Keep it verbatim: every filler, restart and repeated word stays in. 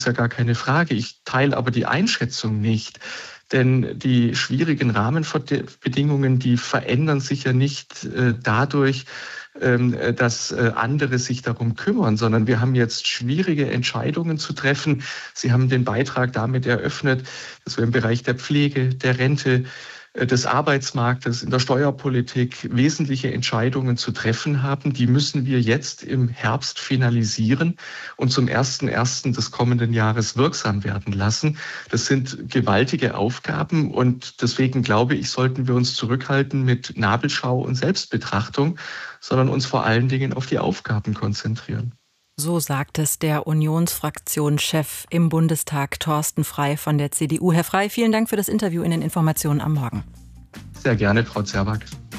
ist ja gar keine Frage. Ich teile aber die Einschätzung nicht. Denn die schwierigen Rahmenbedingungen, die verändern sich ja nicht äh, dadurch, ähm, dass äh, andere sich darum kümmern, sondern wir haben jetzt schwierige Entscheidungen zu treffen. Sie haben den Beitrag damit eröffnet, dass wir im Bereich der Pflege, der Rente, des Arbeitsmarktes, in der Steuerpolitik wesentliche Entscheidungen zu treffen haben. Die müssen wir jetzt im Herbst finalisieren und zum ersten ersten des kommenden Jahres wirksam werden lassen. Das sind gewaltige Aufgaben und deswegen glaube ich, sollten wir uns zurückhalten mit Nabelschau und Selbstbetrachtung, sondern uns vor allen Dingen auf die Aufgaben konzentrieren. So sagt es der Unionsfraktionschef im Bundestag, Thorsten Frey von der C D U. Herr Frey, vielen Dank für das Interview in den Informationen am Morgen. Sehr gerne, Frau Zerwak.